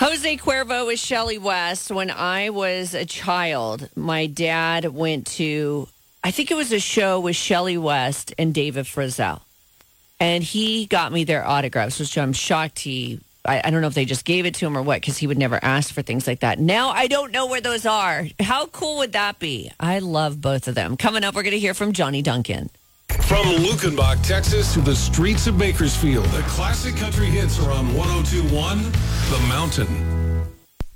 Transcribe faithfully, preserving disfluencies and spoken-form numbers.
Jose Cuervo with Shelley West. When I was a child, my dad went to, I think it was a show with Shelley West and David Frizzell. And he got me their autographs, which I'm shocked he, I, I don't know if they just gave it to him or what, because he would never ask for things like that. Now I don't know where those are. How cool would that be? I love both of them. Coming up, we're going to hear from Johnny Duncan. From Lukenbach, Texas, to the streets of Bakersfield, the classic country hits are on one oh two point one The Mountain.